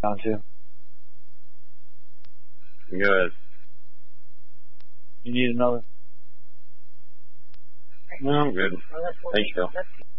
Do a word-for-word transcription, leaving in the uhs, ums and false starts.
Down to? Good. You need another? No, I'm good. Thank you.